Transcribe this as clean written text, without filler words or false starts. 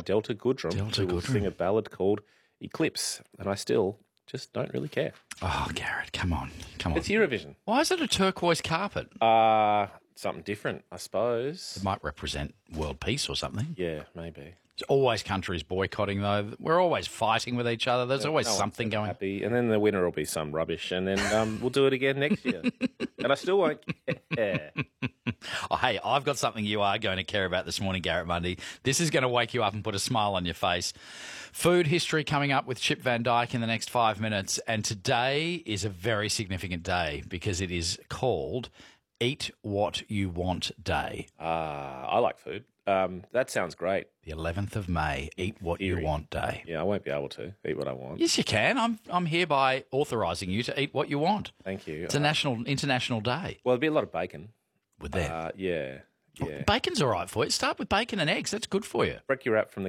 Delta Goodrum, who will sing a ballad called Eclipse, and I still just don't really care. Oh, Garrett, come on. It's Eurovision. Why is it a turquoise carpet? Something different, I suppose. It might represent world peace or something. Yeah, maybe. There's always countries boycotting, though. We're always fighting with each other. There's always something going on. Happy, and then the winner will be some rubbish, and then we'll do it again next year. And I still won't care. Oh, hey, I've got something you are going to care about this morning, Garrett Mundy. This is going to wake you up and put a smile on your face. Food history coming up with Chip Van Dyke in the next 5 minutes. And today is a very significant day because it is called Eat What You Want Day. I like food. That sounds great. The 11th of May, Eat What You Want Day. Yeah, I won't be able to eat what I want. Yes, you can. I'm hereby authorising you to eat what you want. Thank you. It's a international day. Well, there'll be a lot of bacon. With that. Yeah. Bacon's all right for you. Start with bacon and eggs. That's good for you. Break your wrap from the